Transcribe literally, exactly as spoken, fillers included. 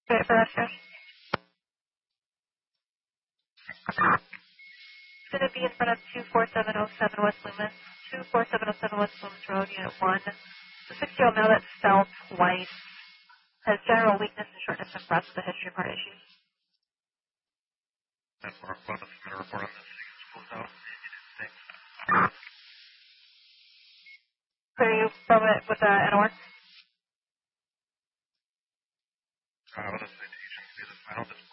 Wait for that shift. It's going to be in front of two four seven oh seven West Loomis. two four seven oh seven West Loomis Road, Unit one. The six-year-old male that fell twice has general weakness and shortness of breath with a history of heart issues. That's what I'm going to submit a report on this. Close out. Thanks. Clear you from it with uh, N O R? Uh, what is the citation? Is it final?